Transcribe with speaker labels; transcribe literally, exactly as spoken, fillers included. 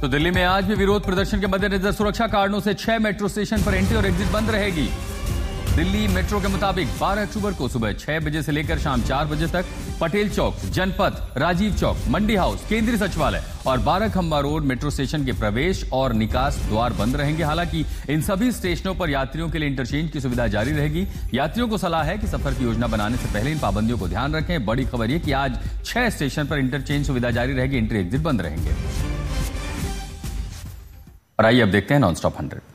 Speaker 1: तो दिल्ली में आज भी विरोध प्रदर्शन के मद्देनजर सुरक्षा कारणों से छह मेट्रो स्टेशन पर एंट्री और एग्जिट बंद रहेगी। दिल्ली मेट्रो के मुताबिक बारह अक्टूबर को सुबह छह बजे से लेकर शाम चार बजे तक पटेल चौक, जनपथ, राजीव चौक, मंडी हाउस, केंद्रीय सचिवालय और बारह खंबा रोड मेट्रो स्टेशन के प्रवेश और निकास द्वार बंद रहेंगे। हालांकि इन सभी स्टेशनों पर यात्रियों के लिए इंटरचेंज की सुविधा जारी रहेगी। यात्रियों को सलाह है कि सफर की योजना बनाने से पहले इन पाबंदियों को ध्यान रखें। बड़ी खबर यह कि आज छह स्टेशन पर इंटरचेंज सुविधा जारी रहेगी, एंट्री एग्जिट बंद रहेंगे। और आइए अब देखते हैं नॉन स्टॉप हंड्रेड।